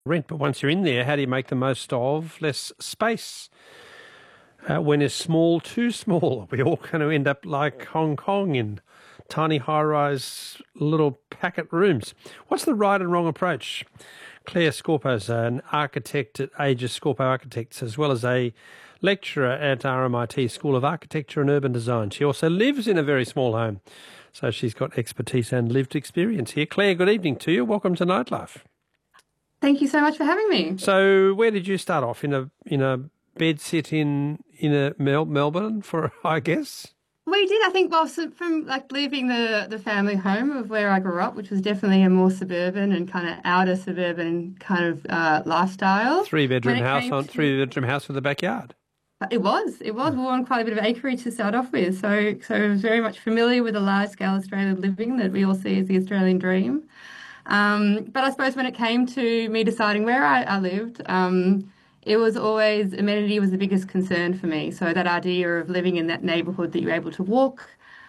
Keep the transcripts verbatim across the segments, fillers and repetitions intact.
rent, but once you're in there, how do you make the most of less space? Uh, when is small too small? We're all going to end up like Hong Kong in tiny high-rise little packet rooms. What's the right and wrong approach? Claire Scorpo's an architect at Aegis Scorpo Architects, as well as a lecturer at R M I T School of Architecture and Urban Design. She also lives in a very small home, so she's got expertise and lived experience here. Claire, good evening to you. Welcome to Nightlife. Thank you so much for having me. So where did you start off? In a in a bed sit in, in a Mel- Melbourne, for I guess? We did, I think, well, so from like leaving the, the family home of where I grew up, which was definitely a more suburban and kind of outer suburban kind of uh, lifestyle. Three bedroom house on to, three bedroom house with a backyard. It was, it was. We were on quite a bit of acreage to start off with, so so I was very much familiar with the large scale Australian living that we all see as the Australian dream. Um, but I suppose when it came to me deciding where I, I lived, um, it was always amenity was the biggest concern for me. So that idea of living in that neighbourhood that you're able to walk,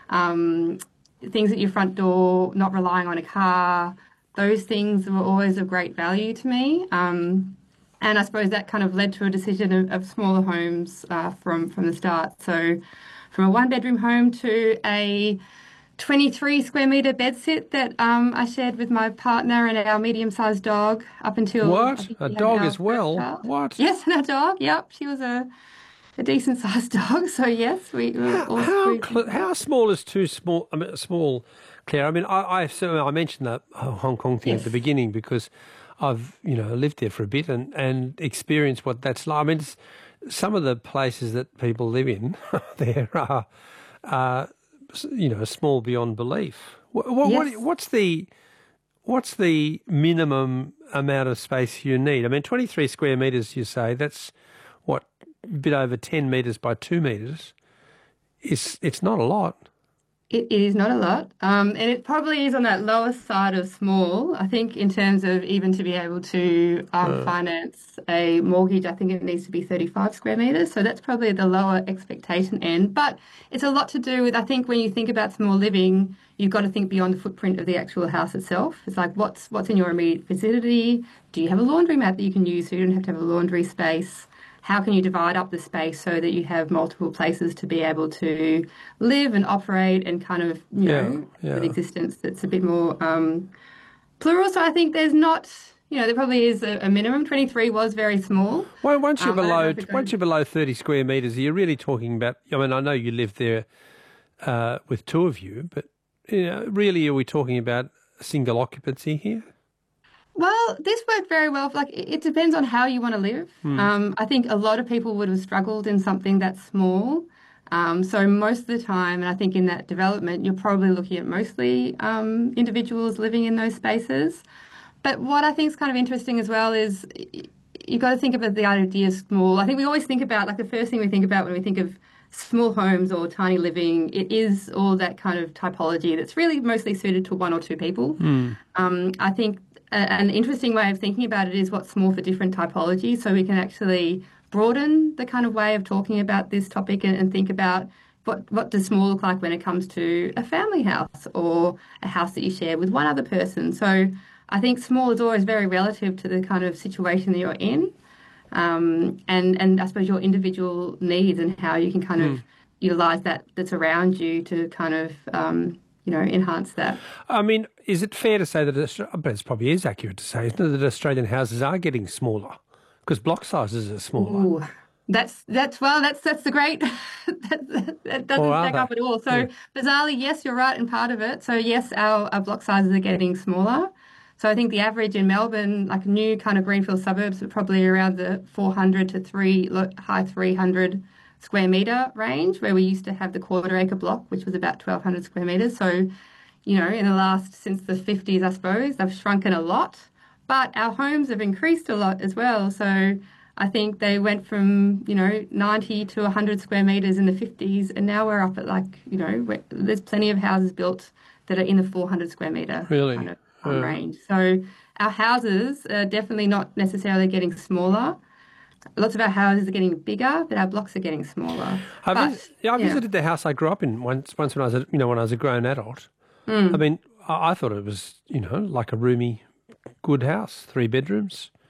um, things at your front door, not relying on a car, those things were always of great value to me. Um, and I suppose that kind of led to a decision of, of smaller homes uh, from, from the start. So from a one-bedroom home to a twenty-three square metre bedsit that um, I shared with my partner and our medium-sized dog up until... What? A dog as well? What? Yes, and a dog, yep. She was a, a decent-sized dog, so yes. we, we How, all how, cl- how small is too small, I mean, small, Claire? I mean, I, I, so I mentioned that Hong Kong thing yes. at the beginning because I've, you know, lived there for a bit and, and experienced what that's like. I mean, it's, some of the places that people live in, there are... Uh, you know, small beyond belief. What, what, yes. what, what's the what's the minimum amount of space you need? I mean, twenty-three square metres, you say, that's, what, a bit over ten metres by two metres. It's, it's not a lot. It, it is not a lot, um, and it probably is on that lower side of small. I think in terms of even to be able to um, uh. finance a mortgage, I think it needs to be thirty-five square metres. So that's probably the lower expectation end. But it's a lot to do with, I think when you think about small living, you've got to think beyond the footprint of the actual house itself. It's like what's what's in your immediate vicinity? Do you have a laundromat that you can use so you don't have to have a laundry space? How can you divide up the space so that you have multiple places to be able to live and operate and kind of, you yeah, know, yeah. an existence that's a bit more um, plural. So I think there's not, you know, there probably is a, a minimum. twenty-three was very small. Well, once you're um, below, once you're below thirty square metres, you're really talking about, I mean, I know you live there uh, with two of you, but, you know, really are we talking about single occupancy here? Well, this worked very well. Like, it depends on how you want to live. Hmm. Um, I think a lot of people would have struggled in something that's small. Um, so most of the time, and I think in that development, you're probably looking at mostly um, individuals living in those spaces. But what I think is kind of interesting as well is you've got to think about the idea of small. I think we always think about, like the first thing we think about when we think of small homes or tiny living, it is all that kind of typology that's really mostly suited to one or two people. Hmm. Um, I think an interesting way of thinking about it is what's small for different typologies, so we can actually broaden the kind of way of talking about this topic and, and think about what, what does small look like when it comes to a family house or a house that you share with one other person. So I think small is always very relative to the kind of situation that you're in, um, and, and I suppose your individual needs and how you can kind mm. of utilise that that's around you to kind of um, you know, enhance that. I mean, is it fair to say that, but it probably is accurate to say, isn't it, that Australian houses are getting smaller because block sizes are smaller? Ooh, that's, that's, well, that's, that's the great, that, that doesn't stack up at all. So yeah. Bizarrely, yes, you're right in part of it. So yes, our, our block sizes are getting smaller. So I think the average in Melbourne, like new kind of greenfield suburbs, are probably around the four hundred to three, high three hundred square metre range, where we used to have the quarter acre block, which was about twelve hundred square metres. So, you know, in the last, since the fifties, I suppose, they've shrunken a lot. But our homes have increased a lot as well. So I think they went from, you know, ninety to one hundred square metres in the fifties, and now we're up at like, you know, there's plenty of houses built that are in the four hundred square metre really? kind of um, yeah. range. So our houses are definitely not necessarily getting smaller. Lots of our houses are getting bigger, but our blocks are getting smaller. I, but, vis- yeah, I yeah. visited the house I grew up in once. Once when I was, a, you know, when I was a grown adult. Mm. I mean, I, I thought it was, you know, like a roomy, good house, three bedrooms.